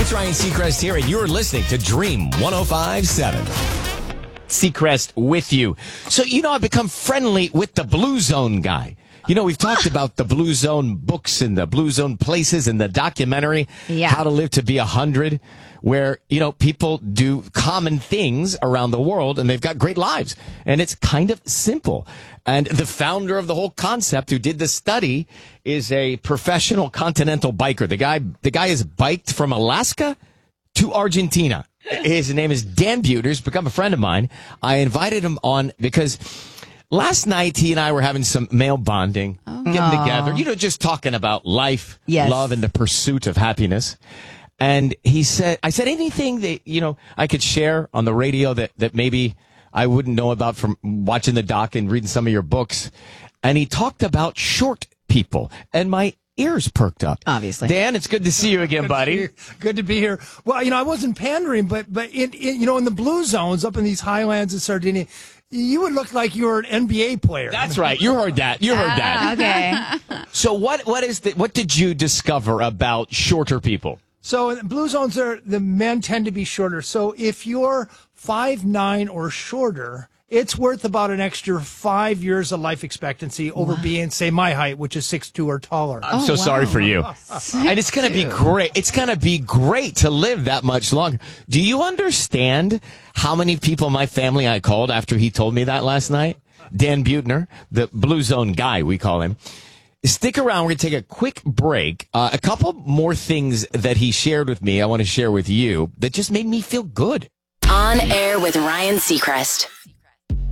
It's Ryan Seacrest here, and you're listening to Dream 105.7. Seacrest with you. So, I've become friendly with the Blue Zone guy. We've talked about the Blue Zone books and the Blue Zone places and the documentary, How to Live to Be 100, where, people do common things around the world and they've got great lives. And it's kind of simple. And the founder of the whole concept who did the study is a professional continental biker. The guy is biked from Alaska to Argentina. His name is Dan Buettner. He's become a friend of mine. I invited him on because last night he and I were having some male bonding, getting together, just talking about life, love, and the pursuit of happiness. And I said anything that, I could share on the radio that maybe I wouldn't know about from watching the doc and reading some of your books. And he talked about short people, and my ears perked up. Obviously. Dan, it's good to see you again, buddy. Good to be here. Well, I wasn't pandering, but in the blue zones up in these highlands of Sardinia, you would look like you were an NBA player. That's right. You heard that. Okay. So what did you discover about shorter people? So in the blue zones, the men tend to be shorter. So if you're 5'9" or shorter, it's worth about an extra 5 years of life expectancy over being, say, my height, which is 6'2" or taller. I'm so sorry for you. And it's going to be great. It's going to be great to live that much longer. Do you understand how many people in my family I called after he told me that last night? Dan Buettner, the Blue Zone guy, we call him. Stick around. We're going to take a quick break. A couple more things that he shared with me I want to share with you that just made me feel good. On Air with Ryan Seacrest.